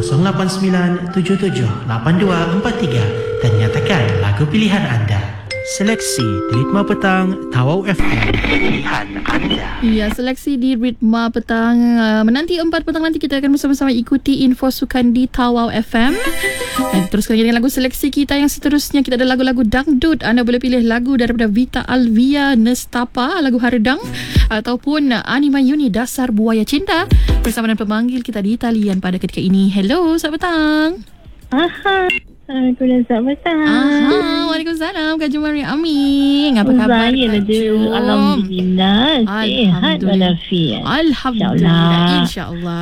089778243 dan nyatakan lagu pilihan anda. Seleksi di Ritma Petang Tawau FM. Pilihan anda. Ya, seleksi di Ritma Petang. Menanti 4 petang nanti kita akan bersama-sama ikuti info sukan di Tawau FM. Dan teruskan dengan lagu seleksi kita yang seterusnya. Kita ada lagu-lagu dangdut. Anda boleh pilih lagu daripada Vita Alvia Nestapa, lagu Haredang, ataupun Anima Yuni Dasar Buaya Cinta. Bersama dengan pemanggil kita di talian pada ketika ini. Hello, selamat petang. Waalaikumsalam. Waalaikumsalam Kak Jumari Amin. Apa khabar Kak Jum? Alhamdulillah. Sihat walafiat. Alhamdulillah. InsyaAllah.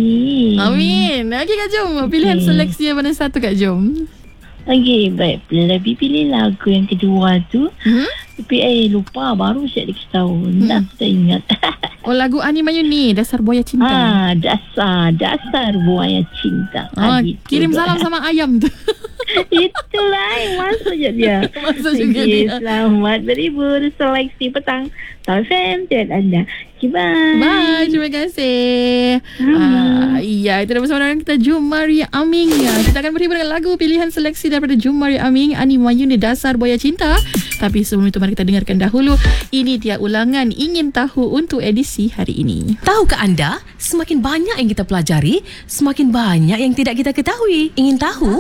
Amin. Okey Kak Jum, pilihan seleksi yang mana satu Kak Jum? Okey, baik. Lebih pilih lagu yang kedua tu. Tapi lupa, baru saya dikasih tahu. Tak ingat. Oh, lagu Anima Yuni Dasar Buaya Cinta. Dasar Buaya Cinta. Kirim salam sama ayam tu. Itulah yang masuk je dia. Selamat berhibur seleksi petang TFM dan anda. Bye. Terima kasih. Ya, itu dah bersama dengan kita Jumari Aming. Kita akan berhibur dengan lagu pilihan seleksi daripada Jumari Aming, Anima Yuni Dasar Buaya Cinta. Tapi sebelum itu mari kita dengarkan dahulu ini dia ulangan Ingin Tahu untuk edisi hari ini. Tahukah anda, semakin banyak yang kita pelajari, semakin banyak yang tidak kita ketahui. Ingin tahu?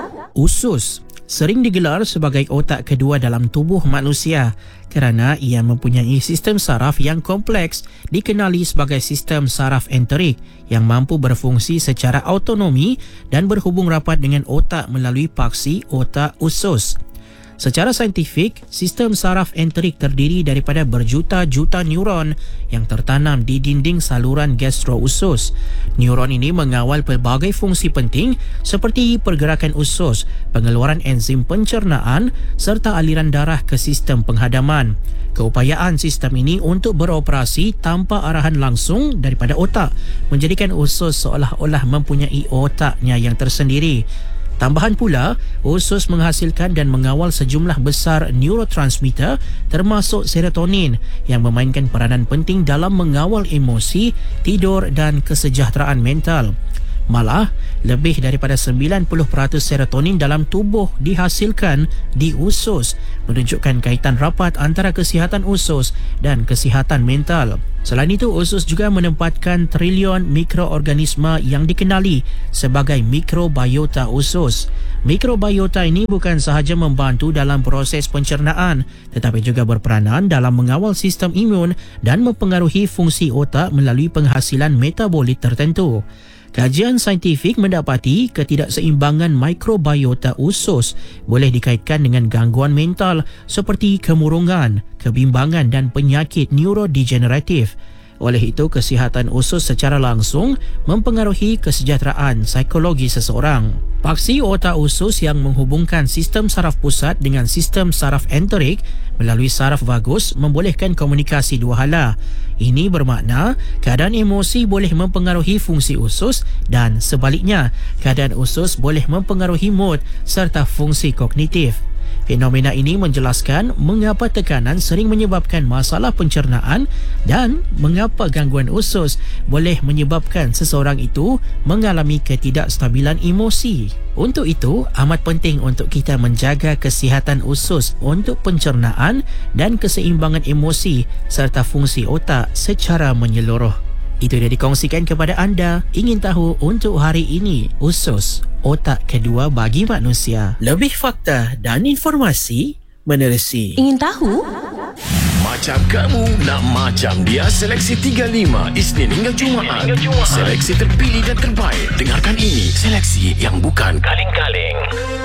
Usus sering digelar sebagai otak kedua dalam tubuh manusia kerana ia mempunyai sistem saraf yang kompleks, dikenali sebagai sistem saraf enterik yang mampu berfungsi secara autonomi dan berhubung rapat dengan otak melalui paksi otak usus. Secara saintifik, sistem saraf enterik terdiri daripada berjuta-juta neuron yang tertanam di dinding saluran gastrousus. Neuron ini mengawal pelbagai fungsi penting seperti pergerakan usus, pengeluaran enzim pencernaan serta aliran darah ke sistem penghadaman. Keupayaan sistem ini untuk beroperasi tanpa arahan langsung daripada otak menjadikan usus seolah-olah mempunyai otaknya yang tersendiri. Tambahan pula, usus menghasilkan dan mengawal sejumlah besar neurotransmitter termasuk serotonin yang memainkan peranan penting dalam mengawal emosi, tidur dan kesejahteraan mental. Malah, lebih daripada 90% serotonin dalam tubuh dihasilkan di usus, menunjukkan kaitan rapat antara kesihatan usus dan kesihatan mental. Selain itu, usus juga menempatkan trilion mikroorganisma yang dikenali sebagai mikrobiota usus. Mikrobiota ini bukan sahaja membantu dalam proses pencernaan, tetapi juga berperanan dalam mengawal sistem imun dan mempengaruhi fungsi otak melalui penghasilan metabolit tertentu. Kajian saintifik mendapati ketidakseimbangan mikrobiota usus boleh dikaitkan dengan gangguan mental seperti kemurungan, kebimbangan dan penyakit neurodegeneratif. Oleh itu, kesihatan usus secara langsung mempengaruhi kesejahteraan psikologi seseorang. Paksi otak usus yang menghubungkan sistem saraf pusat dengan sistem saraf enterik melalui saraf vagus membolehkan komunikasi dua hala. Ini bermakna keadaan emosi boleh mempengaruhi fungsi usus dan sebaliknya, keadaan usus boleh mempengaruhi mood serta fungsi kognitif. Fenomena ini menjelaskan mengapa tekanan sering menyebabkan masalah pencernaan dan mengapa gangguan usus boleh menyebabkan seseorang itu mengalami ketidakstabilan emosi. Untuk itu, amat penting untuk kita menjaga kesihatan usus untuk pencernaan dan keseimbangan emosi serta fungsi otak secara menyeluruh. Itu dia dikongsikan kepada anda. Ingin tahu untuk hari ini, usus, otak kedua bagi manusia. Lebih fakta dan informasi menerusi. Ingin tahu? Macam kamu nak macam dia, seleksi 35 Isnin hingga Jumaat. Seleksi terpilih dan terbaik. Dengarkan ini, seleksi yang bukan kaleng-kaleng.